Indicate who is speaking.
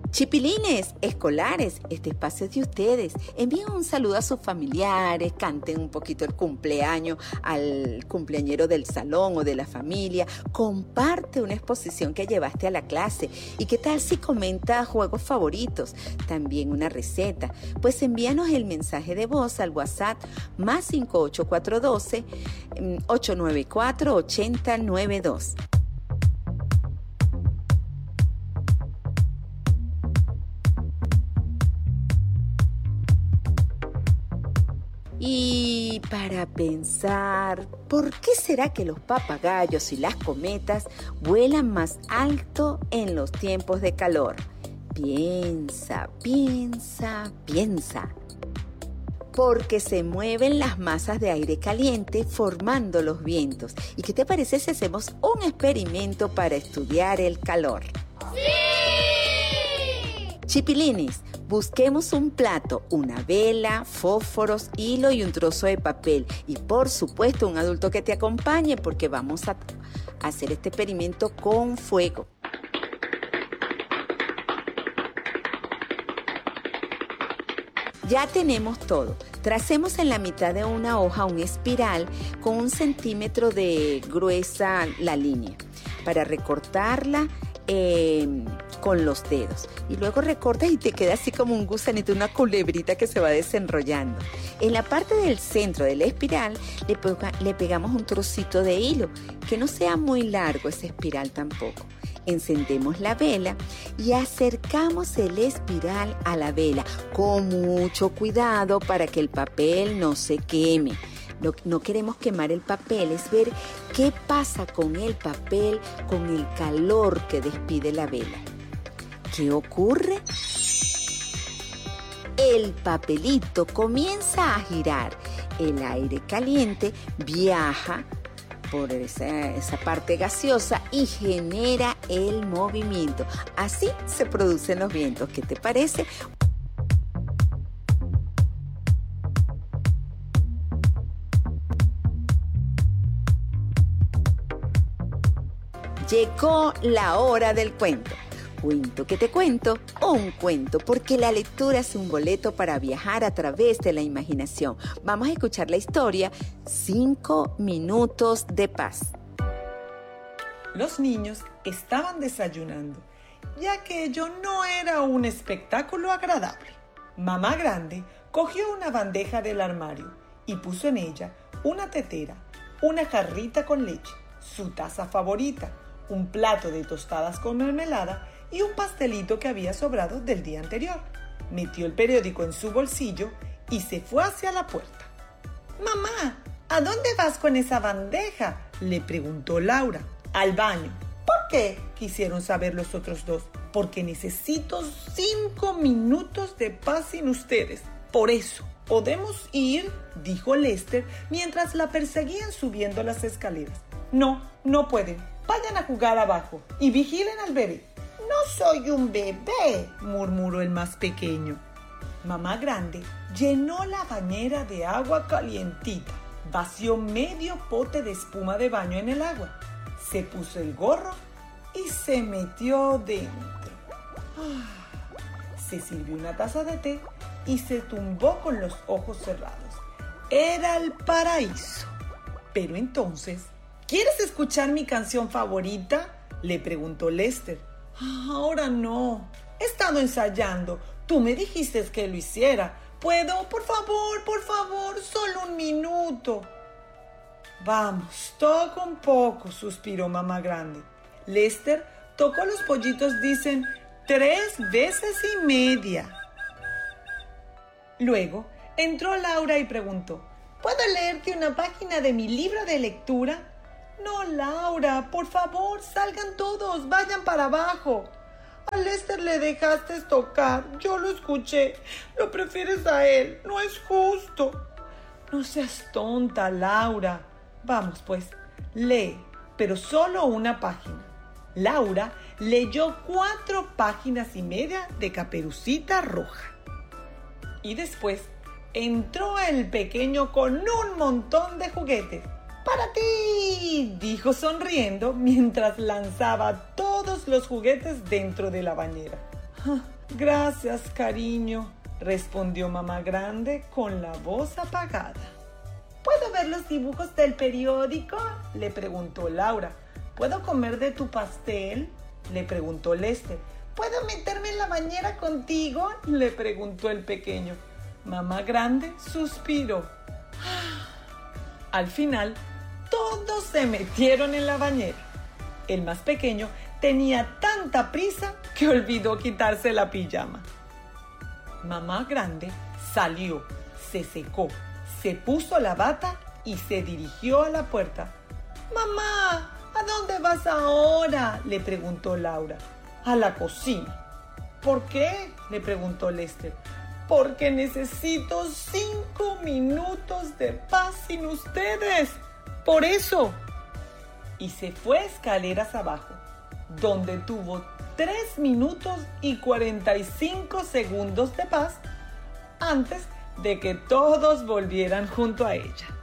Speaker 1: Chipilines escolares, este espacio es de ustedes. Envíen un saludo a sus familiares, canten un poquito el cumpleaños al cumpleañero del salón o de la familia. Comparte una exposición que llevaste a la clase. ¿Y qué tal si comenta juegos favoritos? También una receta. Pues envíanos el mensaje de voz al WhatsApp más 58412 894 8092. Y para pensar, ¿por qué será que los papagayos y las cometas vuelan más alto en los tiempos de calor? Piensa, piensa, piensa. Porque se mueven las masas de aire caliente formando los vientos. ¿Y qué te parece si hacemos un experimento para estudiar el calor?
Speaker 2: ¡Sí!
Speaker 1: Chipilines, busquemos un plato, una vela, fósforos, hilo y un trozo de papel. Y por supuesto un adulto que te acompañe porque vamos a hacer este experimento con fuego. Ya tenemos todo. Tracemos en la mitad de una hoja un espiral con 1 centímetro de gruesa la línea para recortarla con los dedos. Y luego recortas y te queda así como un gusanito, una culebrita que se va desenrollando. En la parte del centro de la espiral le pegamos un trocito de hilo, que no sea muy largo esa espiral tampoco. Encendemos la vela y acercamos el espiral a la vela con mucho cuidado para que el papel no se queme. No queremos quemar el papel, es ver qué pasa con el papel, con el calor que despide la vela. ¿Qué ocurre? El papelito comienza a girar. El aire caliente viaja por esa parte gaseosa y genera el movimiento. Así se producen los vientos. ¿Qué te parece? Llegó la hora del cuento. Cuento que te cuento, un cuento, porque la lectura es un boleto para viajar a través de la imaginación. Vamos a escuchar la historia 5 minutos de paz.
Speaker 3: Los niños estaban desayunando, ya que ello no era un espectáculo agradable. Mamá Grande cogió una bandeja del armario y puso en ella una tetera, una jarrita con leche, su taza favorita, un plato de tostadas con mermelada y un pastelito que había sobrado del día anterior. Metió el periódico en su bolsillo y se fue hacia la puerta. «Mamá, ¿a dónde vas con esa bandeja?», le preguntó Laura. «Al baño». «¿Por qué?», quisieron saber los otros dos. «Porque necesito 5 minutos de paz sin ustedes. Por eso». «¿Podemos ir?», dijo Lester mientras la perseguían subiendo las escaleras. «No, no pueden. Vayan a jugar abajo y vigilen al bebé». «No soy un bebé», murmuró el más pequeño. Mamá Grande llenó la bañera de agua calientita, vació medio pote de espuma de baño en el agua, se puso el gorro y se metió dentro. Se sirvió una taza de té y se tumbó con los ojos cerrados. Era el paraíso. Pero entonces, ¿quieres escuchar mi canción favorita?, le preguntó Lester. «Ahora no. He estado ensayando. Tú me dijiste que lo hiciera. ¿Puedo? Por favor, solo 1 minuto». «Vamos, toca un poco», suspiró Mamá Grande. Lester tocó los pollitos, dicen 3 veces y media. Luego entró Laura y preguntó: «¿Puedo leerte una página de mi libro de lectura?». «No, Laura, por favor, salgan todos, vayan para abajo». «A Lester le dejaste tocar, yo lo escuché. Lo prefieres a él, no es justo». «No seas tonta, Laura. Vamos pues, lee, pero solo una página». Laura leyó 4 páginas y media de Caperucita Roja. Y después entró el pequeño con un montón de juguetes. «Para ti», dijo sonriendo mientras lanzaba todos los juguetes dentro de la bañera. Gracias, cariño, respondió mamá grande con la voz apagada. ¿Puedo ver los dibujos del periódico?, le preguntó Laura. ¿Puedo comer de tu pastel?, le preguntó Lester. ¿Puedo meterme en la bañera contigo?, le preguntó el pequeño. Mamá grande suspiró. Al final, todos se metieron en la bañera. El más pequeño tenía tanta prisa que olvidó quitarse la pijama. Mamá grande salió, se secó, se puso la bata y se dirigió a la puerta. «Mamá, ¿a dónde vas ahora?», le preguntó Laura. «A la cocina». «¿Por qué?», le preguntó Lester. «Porque necesito 5 minutos de paz sin ustedes. Por eso». Y se fue escaleras abajo, donde tuvo 3 minutos y 45 segundos de paz antes de que todos volvieran junto a ella.